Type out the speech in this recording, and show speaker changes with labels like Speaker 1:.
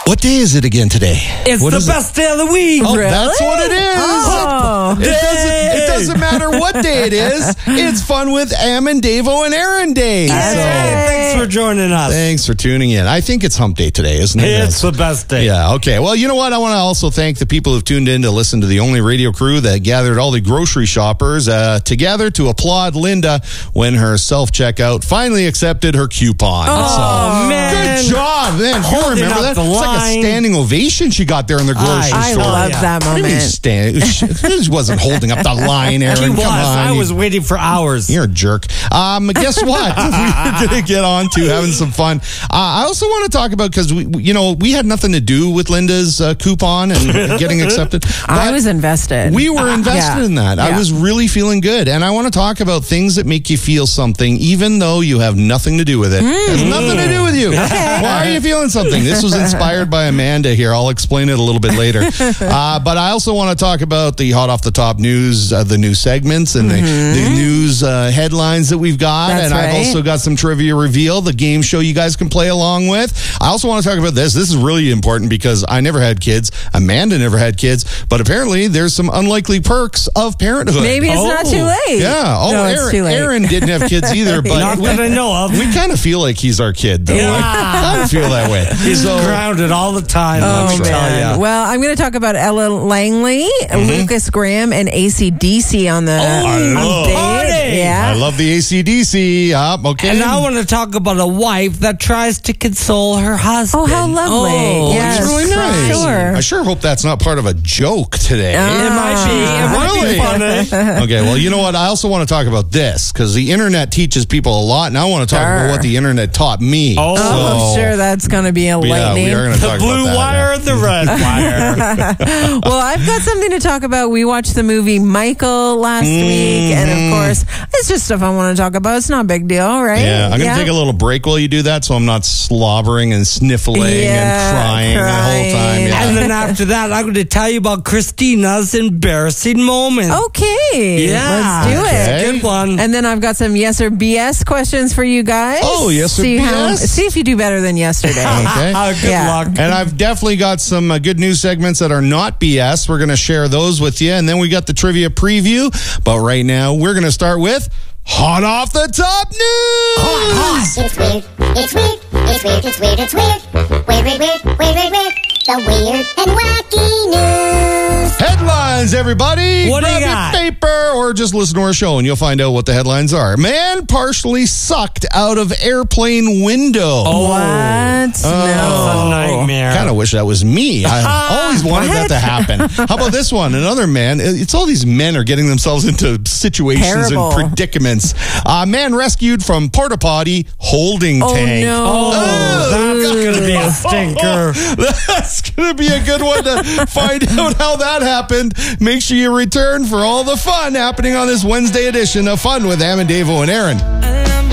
Speaker 1: What day is it again today?
Speaker 2: It's
Speaker 1: What
Speaker 2: the
Speaker 1: is
Speaker 2: best day of the week.
Speaker 1: Oh,
Speaker 3: Really?
Speaker 1: that's what it is.
Speaker 3: Oh.
Speaker 1: It doesn't matter what day it is. It's Fun with Am and Davo and Aaron Day.
Speaker 2: That's
Speaker 1: So,
Speaker 2: right. Thanks for joining us.
Speaker 1: thanks for tuning in. I think it's hump day today, isn't it?
Speaker 2: It's the best day.
Speaker 1: Yeah, okay. Well, you know what? I want to also thank the people who've tuned in to listen to the only radio crew that gathered all the grocery shoppers together to applaud Linda when her self-checkout finally accepted her coupon.
Speaker 2: Oh, man.
Speaker 1: Good job, man. You
Speaker 2: Holding
Speaker 1: remember
Speaker 2: up
Speaker 1: that?
Speaker 2: the
Speaker 1: It's like a
Speaker 2: line.
Speaker 1: standing ovation she got there in the grocery
Speaker 3: I
Speaker 1: store.
Speaker 3: love
Speaker 2: yeah.
Speaker 3: that
Speaker 1: What do you mean
Speaker 3: moment.
Speaker 1: She wasn't holding up the line, Aaron.
Speaker 2: He
Speaker 1: Come
Speaker 2: was.
Speaker 1: on.
Speaker 2: I was waiting for hours.
Speaker 1: You're a jerk. Guess what? We're going to get on to having some fun. I also want to talk about, because we had nothing to do with Linda's coupon and getting accepted.
Speaker 3: I
Speaker 1: but
Speaker 3: was invested.
Speaker 1: We were invested
Speaker 3: Yeah.
Speaker 1: in that. I
Speaker 3: Yeah.
Speaker 1: was really feeling good. And I want to talk about things that make you feel something, even though you have nothing to do with it. It has nothing to do with you. Why are you feeling something? This was inspired by Amanda here. I'll explain it a little bit later. But I also want to talk about the hot off the top news, the new segments and the news headlines that we've got.
Speaker 3: That's
Speaker 1: and I've
Speaker 3: right.
Speaker 1: also got some trivia reveal, the game show you guys can play along with. I also want to talk about this. This is really important because I never had kids. Amanda never had kids. But apparently there's some unlikely perks of parenthood.
Speaker 3: Maybe it's not too late.
Speaker 1: Yeah. Oh,
Speaker 3: no, it's
Speaker 1: Aaron,
Speaker 3: too late.
Speaker 1: Aaron didn't have kids either, but
Speaker 2: Not that I know of.
Speaker 1: we kind of feel like he's our kid, though.
Speaker 2: Yeah.
Speaker 1: I kind of feel that way.
Speaker 2: He's grounded all the time.
Speaker 3: Oh,
Speaker 2: let me tell
Speaker 3: man.
Speaker 2: you.
Speaker 3: Well, I'm going to talk about Ella Langley, Lucas Graham, and AC/DC on the
Speaker 1: love
Speaker 3: date.
Speaker 2: party.
Speaker 3: Yeah.
Speaker 1: I love the AC/DC. Okay.
Speaker 2: And I want to talk about a wife that tries to console her husband.
Speaker 3: Oh, how lovely.
Speaker 2: Oh,
Speaker 3: Yes,
Speaker 1: That's really
Speaker 3: for
Speaker 1: nice.
Speaker 3: sure.
Speaker 1: I sure hope that's not part of a joke today.
Speaker 2: It might be. It might
Speaker 1: Really?
Speaker 2: be funny.
Speaker 1: Okay, well, you know what? I also want to talk about this because the internet teaches people a lot, and I want to talk about
Speaker 3: Sure.
Speaker 1: what the internet taught me.
Speaker 2: Oh.
Speaker 3: I'm sure that's going to be
Speaker 1: Yeah,
Speaker 3: enlightening.
Speaker 1: we are going to
Speaker 2: The
Speaker 1: talk
Speaker 2: blue
Speaker 1: about that.
Speaker 2: wire or the red wire?
Speaker 3: Well, I've got something to talk about. We watched the movie Michael last week, and of course, it's just stuff I want to talk about. It's not a big deal, right?
Speaker 1: Yeah, I'm going to take a little break while you do that so I'm not slobbering and sniffling
Speaker 3: Yeah,
Speaker 1: and crying the whole time. Yeah.
Speaker 2: And then after that, I'm going to tell you about Christina's embarrassing moment.
Speaker 3: Okay.
Speaker 2: Yeah.
Speaker 3: Let's do
Speaker 1: Okay.
Speaker 3: it.
Speaker 2: Good one.
Speaker 3: And then I've got some yes or BS questions for you guys.
Speaker 1: Oh, yes or
Speaker 3: see
Speaker 1: BS?
Speaker 3: See if you do better than yesterday.
Speaker 1: Okay.
Speaker 2: Good
Speaker 3: Yeah.
Speaker 2: luck.
Speaker 1: And I've definitely got some good news segments that are not BS. We're going to share those with you. And then we got the trivia preview. But right now, we're going to start with Hot Off the Top News.
Speaker 4: It's weird. It's weird. It's weird. It's weird. It's weird. Weird, weird, weird, weird, weird, weird. The weird and wacky news.
Speaker 1: Headlines, everybody.
Speaker 2: What do you
Speaker 1: Grab
Speaker 2: got?
Speaker 1: your paper or just listen to our show and you'll find out what the headlines are. Man partially sucked out of airplane window.
Speaker 3: What?
Speaker 2: A
Speaker 3: No.
Speaker 2: nightmare.
Speaker 1: Kind of wish that was me. I always wanted that to happen. How about this one? Another man. It's all these men are getting themselves into situations
Speaker 3: Terrible.
Speaker 1: and predicaments. Man rescued from porta potty holding
Speaker 3: Oh,
Speaker 1: tank.
Speaker 3: no.
Speaker 2: That's going to be a stinker.
Speaker 1: That's going to be a good one to find out how that happened. Make sure you return for all the fun happening on this Wednesday edition of Fun with Am and Davo and Aaron.